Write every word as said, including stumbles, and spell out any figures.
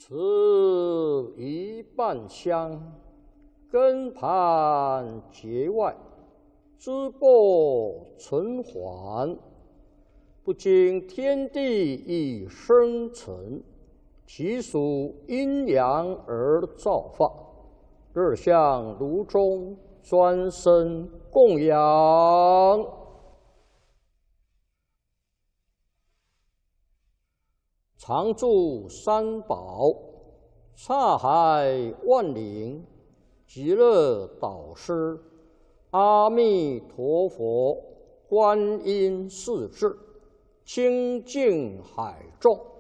此一半香，根盘结外，枝播存缓。不经天地以生成，其属阴阳而造化。日向炉中，专生供养。常住三宝，刹海万灵，极乐导师，阿弥陀佛，观音世智，清净海众。